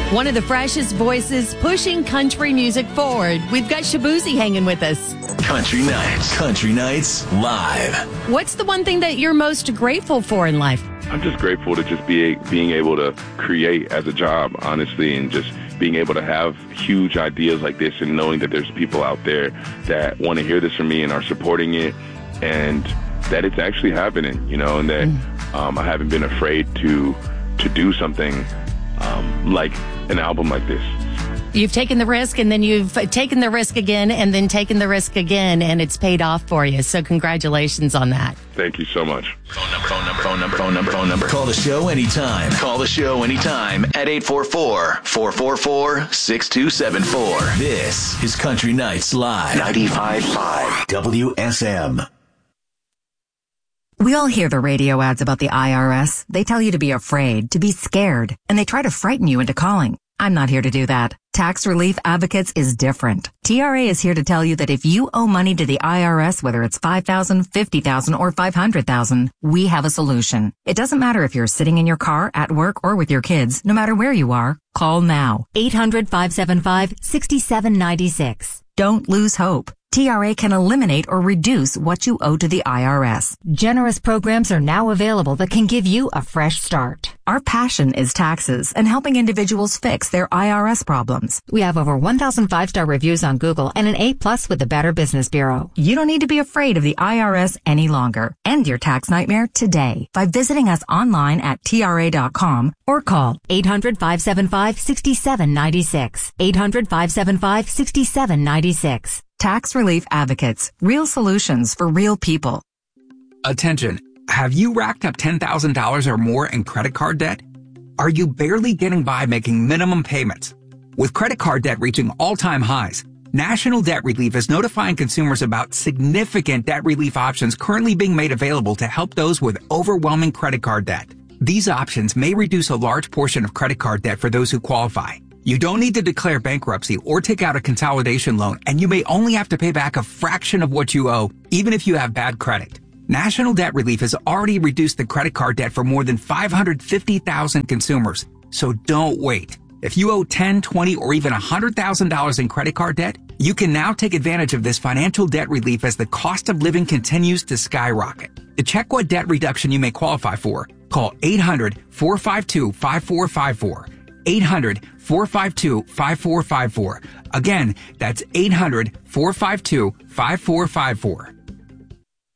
One of the freshest voices pushing country music forward. We've got Shaboozey hanging with us. Country Nights Live. What's the one thing that you're most grateful for in life? I'm just grateful to just being able to create as a job, honestly, and just being able to have huge ideas like this and knowing that there's people out there that want to hear this from me and are supporting it, and that it's actually happening, and that I haven't been afraid to do something like an album like this. You've taken the risk, and then you've taken the risk again, and then taken the risk again, and it's paid off for you. So congratulations on that. Thank you so much. Phone number. Call the show anytime. At 844-444-6274. This is Country Nights Live. 95.5 WSM. We all hear the radio ads about the IRS. They tell you to be afraid, to be scared, and they try to frighten you into calling. I'm not here to do that. Tax Relief Advocates is different. TRA is here to tell you that if you owe money to the IRS, whether it's $5,000, $50,000, or $500,000, we have a solution. It doesn't matter if you're sitting in your car, at work, or with your kids. No matter where you are, call now. 800-575-6796. Don't lose hope. TRA can eliminate or reduce what you owe to the IRS. Generous programs are now available that can give you a fresh start. Our passion is taxes and helping individuals fix their IRS problems. We have over 1,000 5-star reviews on Google and an A+ with the Better Business Bureau. You don't need to be afraid of the IRS any longer. End your tax nightmare today by visiting us online at TRA.com or call 800-575-6796. 800-575-6796. Tax Relief Advocates. Real solutions for real people. Attention. Have you racked up $10,000 or more in credit card debt? Are you barely getting by making minimum payments? With credit card debt reaching all-time highs, National Debt Relief is notifying consumers about significant debt relief options currently being made available to help those with overwhelming credit card debt. These options may reduce a large portion of credit card debt for those who qualify. You don't need to declare bankruptcy or take out a consolidation loan, and you may only have to pay back a fraction of what you owe, even if you have bad credit. National Debt Relief has already reduced the credit card debt for more than 550,000 consumers, so don't wait. If you owe $10, $20, or even $100,000 in credit card debt, you can now take advantage of this financial debt relief as the cost of living continues to skyrocket. To check what debt reduction you may qualify for, call 800-452-5454. 800-452-5454. Again, that's 800-452-5454.